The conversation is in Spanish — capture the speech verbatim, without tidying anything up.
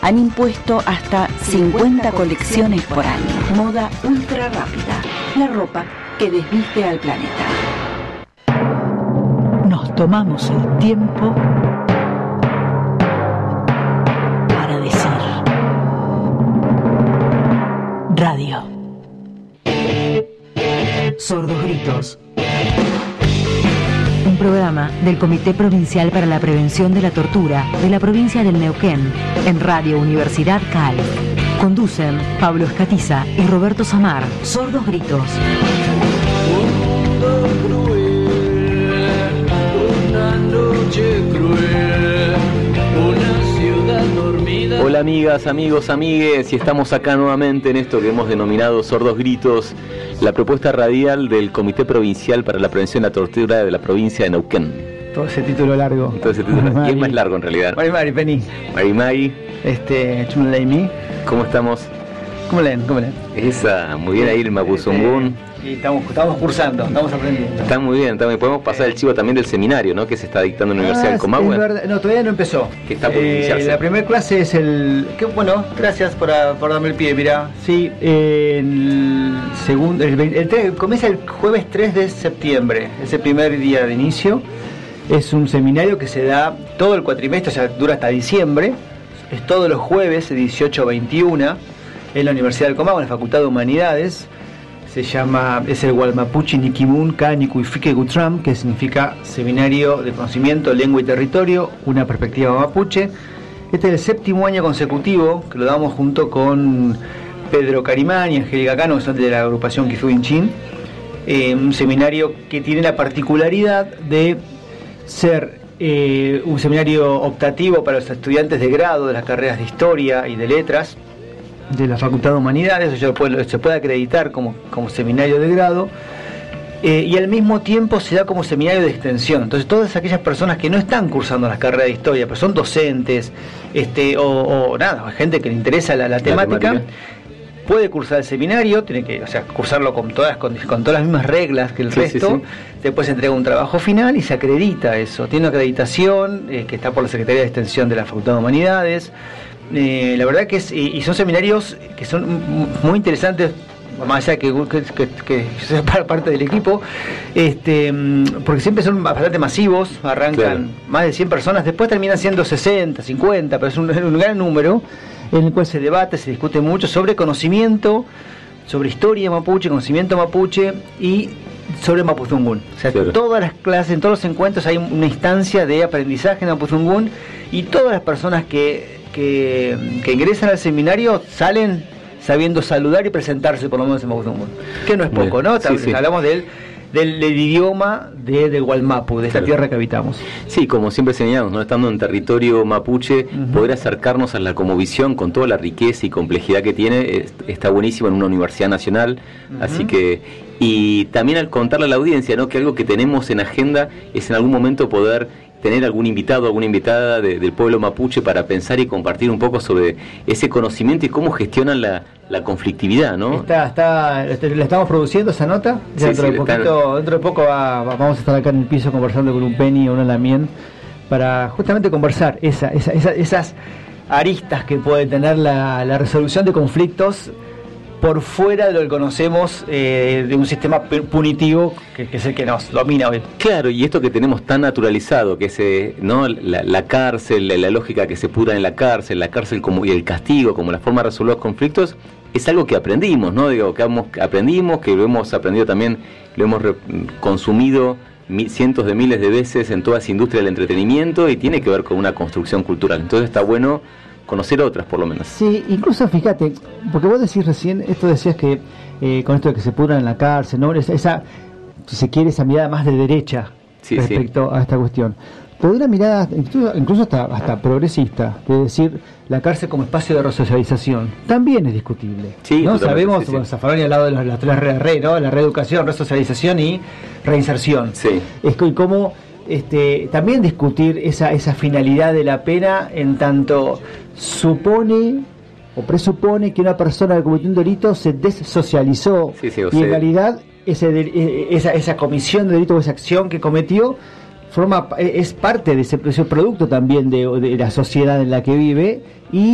han impuesto hasta cincuenta colecciones por año. Moda ultra rápida, la ropa que desviste al planeta. Nos tomamos el tiempo para decir radio. Sordos Gritos. Un programa del Comité Provincial para la Prevención de la Tortura de la provincia del Neuquén, en Radio Universidad C A L. Conducen Pablo Escatiza y Roberto Samar. Sordos Gritos. Un mundo cruel, una noche cruel, una ciudad dormida. Hola amigas, amigos, amigues, y estamos acá nuevamente en esto que hemos denominado Sordos Gritos, la propuesta radial del Comité Provincial para la Prevención de la Tortura de la provincia de Neuquén. Todo ese título largo. Todo ese título, y es más largo en realidad. Mari Mari, Penny. Mari Mari. Este, Chumleimi. ¿Cómo estamos? ¿Cómo leen? ¿Cómo leen? Esa, muy bien ahí el Mapuzungún. Y estamos, estamos cursando, estamos aprendiendo. Está muy bien, está muy bien. Podemos pasar el chivo también del seminario, ¿no? Que se está dictando en la Universidad ah, del Comahue. Es verdad. No, todavía no empezó. Que está por iniciarse. Eh, la primera clase es el... Que, bueno, gracias por, por darme el pie, mirá. Sí, eh, el segundo... El, el, el, comienza el jueves tres de septiembre, es el primer día de inicio. Es un seminario que se da todo el cuatrimestre, o sea, dura hasta diciembre. Es todos los jueves, dieciocho a veintiuno, en la Universidad del Comahue, en la Facultad de Humanidades. Se llama, es el Walmapuchi Nikimun Ka Nikuifike Gutram, que significa Seminario de Conocimiento, Lengua y Territorio, una perspectiva mapuche. Este es el séptimo año consecutivo que lo damos junto con Pedro Carimán y Angélica Cano, que son de la agrupación Kizubinchin. Eh, un seminario que tiene la particularidad de ser eh, un seminario optativo para los estudiantes de grado de las carreras de Historia y de Letras de la Facultad de Humanidades. Eso puede, se puede acreditar como, como seminario de grado, eh, y al mismo tiempo se da como seminario de extensión. Entonces todas aquellas personas que no están cursando las carreras de historia, pero son docentes, este, o, o nada, gente que le interesa la, la, la temática, temática, puede cursar el seminario, tiene que, o sea, cursarlo con todas, con, con todas las mismas reglas que el sí, resto, sí, sí. Después se entrega un trabajo final y se acredita eso. Tiene una acreditación eh, que está por la Secretaría de Extensión de la Facultad de Humanidades. Eh, la verdad que es, y, y son seminarios que son muy interesantes, más allá que, que, que, que yo sea parte del equipo, este, porque siempre son bastante masivos, arrancan claro. más de cien personas, después terminan siendo sesenta, cincuenta, pero es un, un gran número en el cual se debate, se discute mucho sobre conocimiento, sobre historia mapuche, conocimiento mapuche y sobre Mapuzungún. O sea, claro. todas las clases, en todos los encuentros hay una instancia de aprendizaje en Mapuzungún, y todas las personas que Que, que ingresan al seminario salen sabiendo saludar y presentarse por lo menos en Mapuzungún, que no es poco, ¿no? Sí, sí. Hablamos del, del, del idioma de, de Gualmapu, de esta claro. tierra que habitamos. Sí, como siempre señalamos, ¿no? Estando en territorio mapuche, uh-huh. poder acercarnos a la cosmovisión con toda la riqueza y complejidad que tiene, es, está buenísimo en una universidad nacional, uh-huh. así que, y también al contarle a la audiencia, ¿no? Que algo que tenemos en agenda es en algún momento poder tener algún invitado, alguna invitada de, del pueblo mapuche para pensar y compartir un poco sobre ese conocimiento y cómo gestionan la, la conflictividad, ¿no? Está, está, la estamos produciendo esa nota. Sí, dentro, sí, de poquito, están... dentro de poco va, va, vamos a estar acá en el piso conversando con un Penny o una Lamien para justamente conversar esa, esa, esa, esas aristas que puede tener la, la resolución de conflictos por fuera de lo que conocemos eh, de un sistema punitivo que, que es el que nos domina hoy. Claro, y esto que tenemos tan naturalizado, que es eh, ¿no? la, la cárcel, la, la lógica que se pura en la cárcel, la cárcel como y el castigo como la forma de resolver los conflictos, es algo que aprendimos, ¿no? Digo, que hemos, aprendimos, que lo hemos aprendido también, lo hemos re, consumido mi, cientos de miles de veces en toda esa industria del entretenimiento, y tiene que ver con una construcción cultural. Entonces está bueno conocer otras, por lo menos. Sí, incluso fíjate, porque vos decís recién, esto decías que eh, con esto de que se pudran en la cárcel, ¿no? Esa, esa, si se quiere, esa mirada más de derecha sí, respecto sí. a esta cuestión. Pero una mirada, incluso, incluso hasta, hasta progresista, de decir la cárcel como espacio de resocialización, también es discutible. Sí, ¿no? Sabemos, sí, sí. Bueno, Zaffaroni ha hablado de las, las tres R, ¿no? La reeducación, resocialización y reinserción. Sí. Es que cómo este, también discutir esa, esa finalidad de la pena, en tanto supone o presupone que una persona que cometió un delito se dessocializó, sí, sí, y en realidad ese de, esa, esa comisión de delito o esa acción que cometió forma es parte de ese, ese producto también de, de la sociedad en la que vive, y